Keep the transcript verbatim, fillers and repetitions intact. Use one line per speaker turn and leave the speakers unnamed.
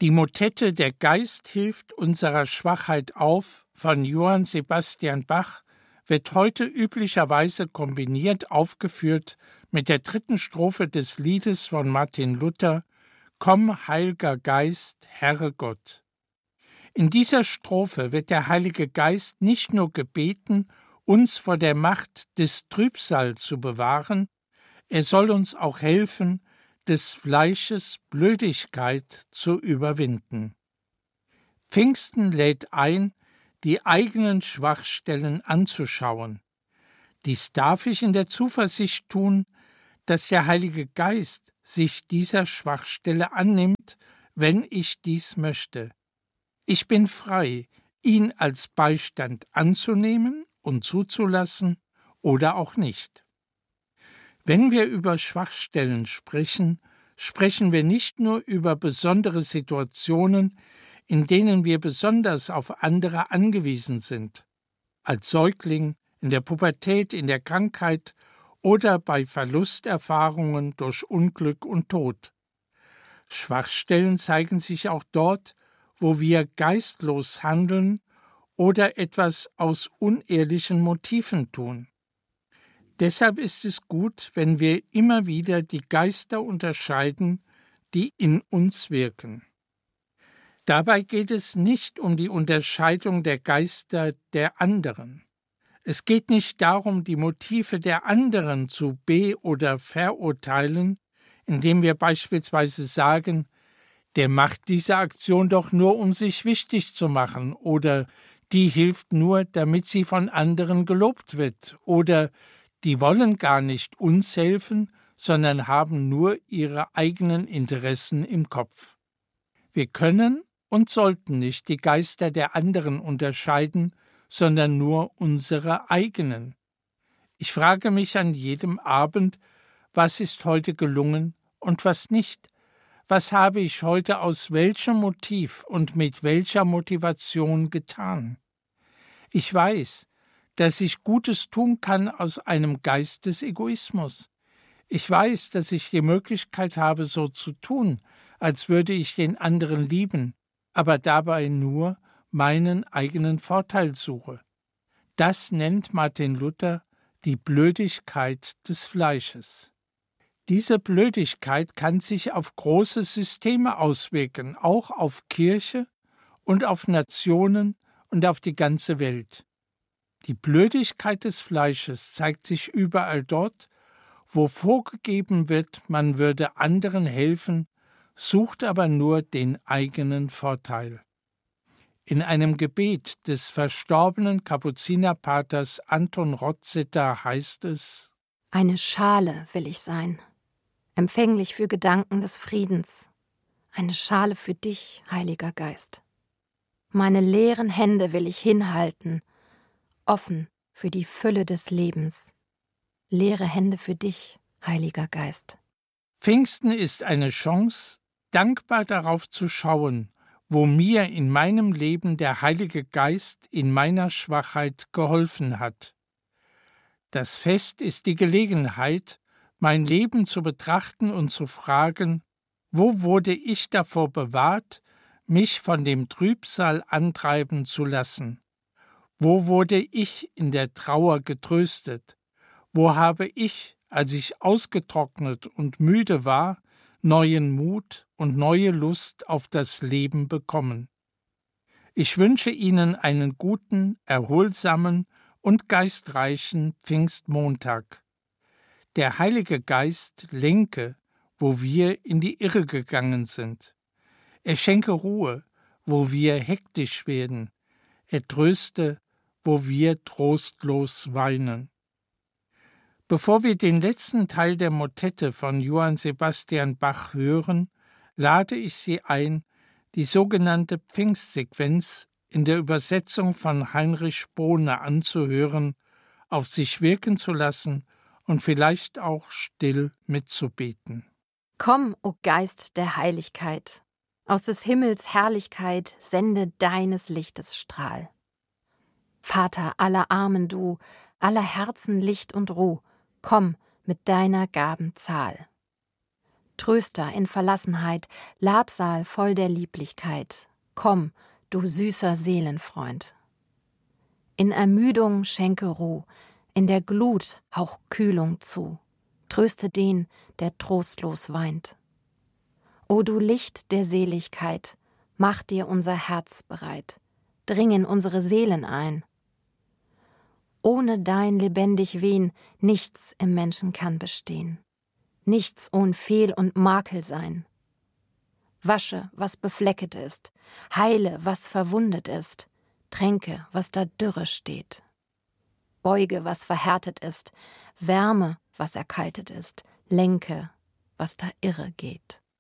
Die Motette »Der Geist hilft unserer Schwachheit auf« von Johann Sebastian Bach wird heute üblicherweise kombiniert aufgeführt mit der dritten Strophe des Liedes von Martin Luther »Komm, Heiliger Geist, Herre Gott«. In dieser Strophe wird der Heilige Geist nicht nur gebeten, uns vor der Macht des Trübsal zu bewahren, er soll uns auch helfen, des Fleisches Blödigkeit zu überwinden. Pfingsten lädt ein, die eigenen Schwachstellen anzuschauen. Dies darf ich in der Zuversicht tun, dass der Heilige Geist sich dieser Schwachstelle annimmt, wenn ich dies möchte. Ich bin frei, ihn als Beistand anzunehmen und zuzulassen oder auch nicht. Wenn wir über Schwachstellen sprechen, sprechen wir nicht nur über besondere Situationen, in denen wir besonders auf andere angewiesen sind, als Säugling, in der Pubertät, in der Krankheit oder bei Verlusterfahrungen durch Unglück und Tod. Schwachstellen zeigen sich auch dort, wo wir geistlos handeln oder etwas aus unehrlichen Motiven tun. Deshalb ist es gut, wenn wir immer wieder die Geister unterscheiden, die in uns wirken. Dabei geht es nicht um die Unterscheidung der Geister der anderen. Es geht nicht darum, die Motive der anderen zu be- oder verurteilen, indem wir beispielsweise sagen, der macht diese Aktion doch nur, um sich wichtig zu machen, oder die hilft nur, damit sie von anderen gelobt wird, oder die wollen gar nicht uns helfen, sondern haben nur ihre eigenen Interessen im Kopf. Wir können und sollten nicht die Geister der anderen unterscheiden, sondern nur unsere eigenen. Ich frage mich an jedem Abend, was ist heute gelungen und was nicht? Was habe ich heute aus welchem Motiv und mit welcher Motivation getan? Ich weiß, dass ich Gutes tun kann aus einem Geist des Egoismus. Ich weiß, dass ich die Möglichkeit habe, so zu tun, als würde ich den anderen lieben, aber dabei nur meinen eigenen Vorteil suche. Das nennt Martin Luther die Blödigkeit des Fleisches. Diese Blödigkeit kann sich auf große Systeme auswirken, auch auf Kirche und auf Nationen und auf die ganze Welt. Die Blödigkeit des Fleisches zeigt sich überall dort, wo vorgegeben wird, man würde anderen helfen, sucht aber nur den eigenen Vorteil. In einem Gebet des verstorbenen Kapuzinerpaters Anton Rotzeter heißt es:
Eine Schale will ich sein, empfänglich für Gedanken des Friedens, eine Schale für dich, Heiliger Geist. Meine leeren Hände will ich hinhalten, offen für die Fülle des Lebens. Leere Hände für dich, Heiliger Geist.
Pfingsten ist eine Chance, dankbar darauf zu schauen, wo mir in meinem Leben der Heilige Geist in meiner Schwachheit geholfen hat. Das Fest ist die Gelegenheit, mein Leben zu betrachten und zu fragen, wo wurde ich davor bewahrt, mich von dem Trübsal antreiben zu lassen? Wo wurde ich in der Trauer getröstet? Wo habe ich, als ich ausgetrocknet und müde war, neuen Mut und neue Lust auf das Leben bekommen? Ich wünsche Ihnen einen guten, erholsamen und geistreichen Pfingstmontag. Der Heilige Geist lenke, wo wir in die Irre gegangen sind. Er schenke Ruhe, wo wir hektisch werden. Er tröste, wo wir trostlos weinen. Bevor wir den letzten Teil der Motette von Johann Sebastian Bach hören, lade ich Sie ein, die sogenannte Pfingstsequenz in der Übersetzung von Heinrich Spohne anzuhören, auf sich wirken zu lassen und vielleicht auch still mitzubeten.
Komm, o Geist der Heiligkeit, aus des Himmels Herrlichkeit sende deines Lichtes Strahl. Vater aller Armen du, aller Herzen Licht und Ruh, komm mit deiner Gaben Zahl. Tröster in Verlassenheit, Labsal voll der Lieblichkeit. Komm, du süßer Seelenfreund. In Ermüdung schenke Ruh, in der Glut hauch Kühlung zu. Tröste den, der trostlos weint. O du Licht der Seligkeit, mach dir unser Herz bereit, dring in unsere Seelen ein. Ohne dein lebendig Wehen nichts im Menschen kann bestehen, nichts ohn Fehl und Makel sein. Wasche, was beflecket ist, heile, was verwundet ist, tränke, was da Dürre steht. Beuge, was verhärtet ist, wärme, was erkaltet ist, lenke, was da irre geht.